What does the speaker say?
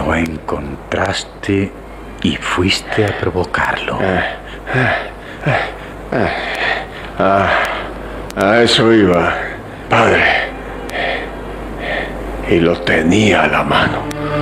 Lo encontraste y fuiste a provocarlo. A eso iba, padre. Y lo tenía a la mano.